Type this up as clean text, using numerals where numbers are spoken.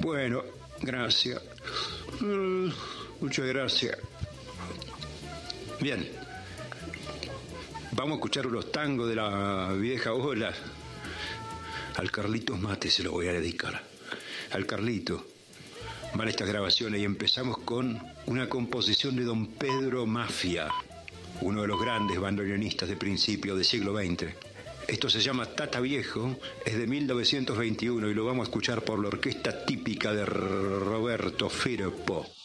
Bueno, gracias. Muchas gracias. Bien. Vamos a escuchar unos tangos de la vieja ola. Al Carlitos Mate se lo voy a dedicar. Al Carlito. Van estas grabaciones y empezamos con una composición de don Pedro Mafia, uno de los grandes bandoneonistas de principios del siglo XX. Esto se llama Tata Viejo, es de 1921 y lo vamos a escuchar por la orquesta típica de Roberto Firpo.